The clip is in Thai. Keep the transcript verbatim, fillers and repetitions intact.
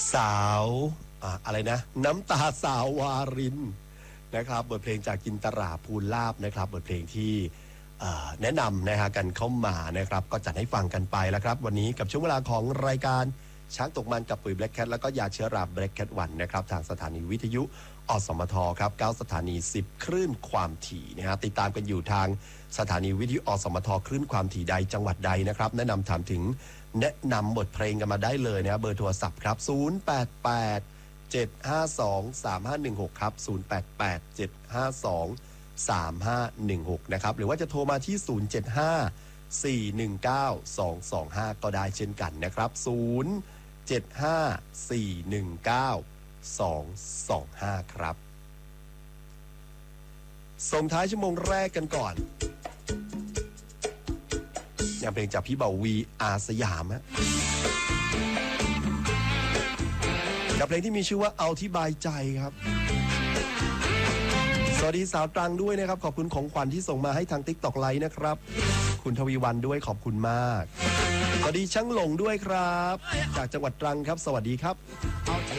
สาวอ่าอะไรนะน้ำตาสาววารินนะครับบทเพลงจากจินตราภูลาภนะครับบทเพลงที่แนะนำนะฮะกันเข้ามานะครับก็จัดให้ฟังกันไปแล้วครับวันนี้กับช่วงเวลาของรายการช้างตกมันกับปุ๋ยแบล็คแคทแล้วก็ยาเชื้อราแบล็คแคทวันนะครับทางสถานีวิทยุอสมทครับเก้าสถานีสิบคลื่นความถี่นะฮะติดตามกันอยู่ทางสถานีวิทยุอสมทคลื่นความถี่ใดจังหวัดใดนะครับแนะนำถามถึงแนะนำบทเพลงกันมาได้เลยนะเบอร์โทรศัพท์ครับศูนย์ แปด แปด เจ็ด ห้า สอง สาม ห้า หนึ่ง หกครับศูนย์ แปด แปด เจ็ด ห้า สอง สาม ห้า หนึ่ง หกนะครับหรือว่าจะโทรมาที่ศูนย์ เจ็ด ห้า สี่ หนึ่ง เก้า สอง สอง ห้าก็ได้เช่นกันนะครับศูนย์ เจ็ด ห้า สี่ หนึ่ง เก้า สอง สอง ห้าครับส่งท้ายชั่วโมงแรกกันก่อนอย่างเพลงจากพี่เบาวีอาสยามฮะกับเพลงที่มีชื่อว่าเอาที่บายใจครับสวัสดีสาวตรังด้วยนะครับขอบคุณของขวัญที่ส่งมาให้ทาง TikTok ไลน์นะครับคุณทวีวันด้วยขอบคุณมากสวัสดีช่างหลงด้วยครับจากจังหวัดตรังครับสวัสดีครับเอาที่